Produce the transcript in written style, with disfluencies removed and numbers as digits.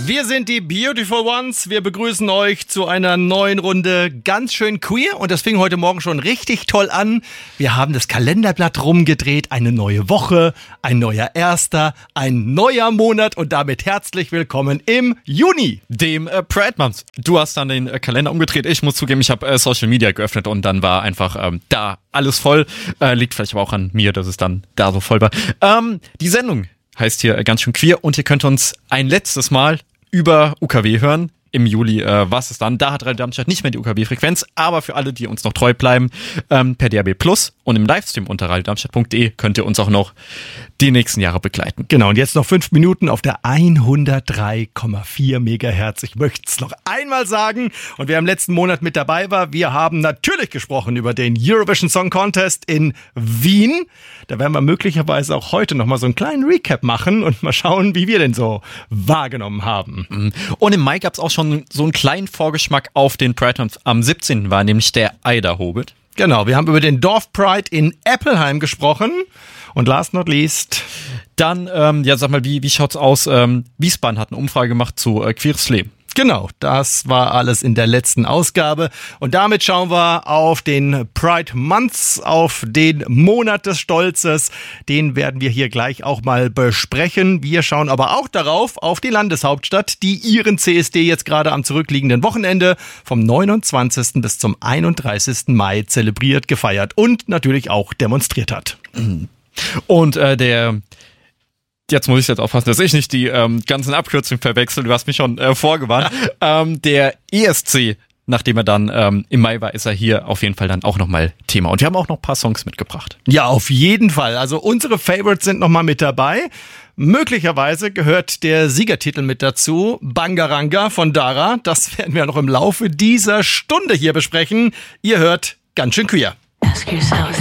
Wir sind die Beautiful Ones. Wir begrüßen euch zu einer neuen Runde ganz schön queer. Und das fing heute Morgen schon richtig toll an. Wir haben das Kalenderblatt rumgedreht. Eine neue Woche, ein neuer Erster, ein neuer Monat. Und damit herzlich willkommen im Juni, dem Pride Month. Du hast dann den Kalender umgedreht. Ich muss zugeben, ich habe Social Media geöffnet und dann war einfach da alles voll. Liegt vielleicht aber auch an mir, dass es dann da so voll war. Die Sendung heißt hier ganz schön queer und ihr könnt uns ein letztes Mal über UKW hören. Im Juli war es dann. Da hat Radio Darmstadt nicht mehr die UKW-Frequenz, aber für alle, die uns noch treu bleiben, per DAB+ und im Livestream unter radiodarmstadt.de könnt ihr uns auch noch die nächsten Jahre begleiten. Genau, und jetzt noch 5 Minuten auf der 103,4 Megahertz. Ich möchte es noch einmal sagen. Und wer im letzten Monat mit dabei war, wir haben natürlich gesprochen über den Eurovision Song Contest in Wien. Da werden wir möglicherweise auch heute nochmal so einen kleinen Recap machen und mal schauen, wie wir den so wahrgenommen haben. Und im Mai gab es auch schon so einen kleinen Vorgeschmack auf den Pride Month. Am 17. war nämlich der Eider Hobbit. Genau, wir haben über den Dorf Pride in Eppelheim gesprochen. Und last not least. Dann, sag mal, wie schaut's aus? Wiesbaden hat eine Umfrage gemacht zu Queeres Leben. Genau, das war alles in der letzten Ausgabe. Und damit schauen wir auf den Pride Month, auf den Monat des Stolzes. Den werden wir hier gleich auch mal besprechen. Wir schauen aber auch darauf, auf die Landeshauptstadt, die ihren CSD jetzt gerade am zurückliegenden Wochenende vom 29. bis zum 31. Mai zelebriert, gefeiert und natürlich auch demonstriert hat. Und jetzt muss ich jetzt aufpassen, dass ich nicht die ganzen Abkürzungen verwechsel. Du hast mich schon vorgewarnt. Der ESC, nachdem er dann im Mai war, ist er hier auf jeden Fall dann auch nochmal Thema. Und wir haben auch noch ein paar Songs mitgebracht. Ja, auf jeden Fall. Also unsere Favorites sind nochmal mit dabei. Möglicherweise gehört der Siegertitel mit dazu, Bangaranga von Dara. Das werden wir noch im Laufe dieser Stunde hier besprechen. Ihr hört ganz schön queer. Ask yourself